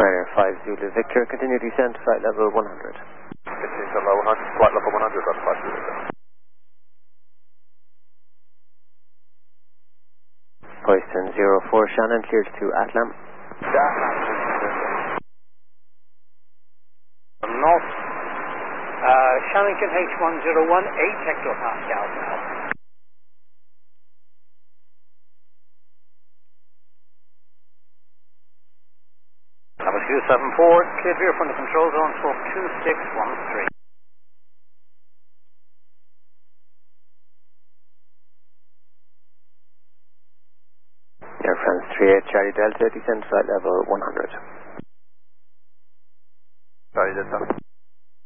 Ryanair 5 Zulu Victor, continue descent, flight level 100. Continue to level 100, flight level 100, that's 5 Zulu Victor. Houston 04 Shannon, clears to Atlam. North. Shannington H101, 8 hectopascals now. Number 274, cleared here from the control zone, stroke 2613. Air France 38 Charlie Delta, descent flight level 100. Charlie Delta.